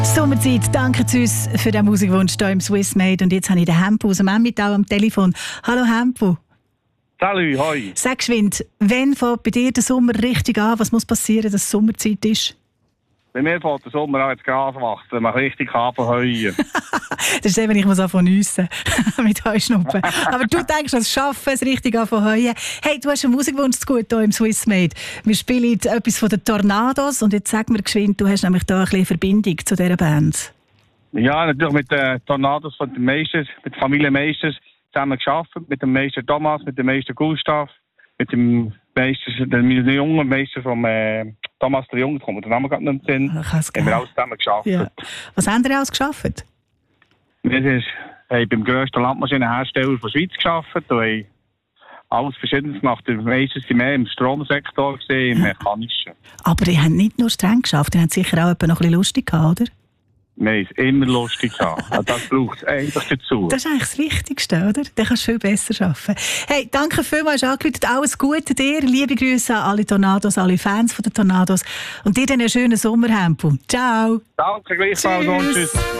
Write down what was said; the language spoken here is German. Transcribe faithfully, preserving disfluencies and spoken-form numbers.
Sommerzeit, danke uns für den Musikwunsch hier im Swissmade. Und jetzt habe ich den Hempo aus dem Emmental am Telefon. Hallo Hempo. Salut, hoi. Sag geschwind, wann fängt bei dir der Sommer richtig an? Was muss passieren, dass es Sommerzeit ist? Bei mir fängt der Sommer an, das Gras wächst, wenn man richtig heuen. Das ist eben, ich muss anfangen zu nüssen mit Heuschnuppen. Aber du denkst, das Schaffen, es richtig anfangen heuen. Hey, du hast einen Musikwunsch zu gut hier im Swissmade. Wir spielen etwas von den Tornados und jetzt sag mir geschwind, du hast nämlich da ein bisschen Verbindung zu dieser Band. Ja, natürlich mit den Tornados von den Meisters, mit der Familie Meisters zusammen gearbeitet, mit dem Meister Thomas, mit dem Meister Gustav, mit dem Meister, dem jungen Meister vom äh, Thomas der Junge, da kommt der Name gerade nicht in den Sinn. Haben wir alles zusammen gearbeitet. Ja. Was haben ihr alles gearbeitet? Wir haben beim grössten Landmaschinenhersteller der Schweiz gearbeitet und haben alles Verschiedenes gemacht. Die meisten waren mehr im Stromsektor, gesehen, im Mechanischen. Aber ihr habt nicht nur streng geschafft, ihr habt sicher auch noch ein bisschen lustig gehabt, oder? Wir haben es immer lustig gehabt. Das braucht es eigentlich dazu. Das ist eigentlich das Wichtigste, oder? Dann kannst du viel besser arbeiten. Hey, danke vielmals, hast angerufen. Alles Gute dir. Liebe Grüße an alle Tornados, alle Fans von den Tornados. Und dir einen schönen Sommer, Hempo. Ciao. Danke, gleichfalls und tschüss.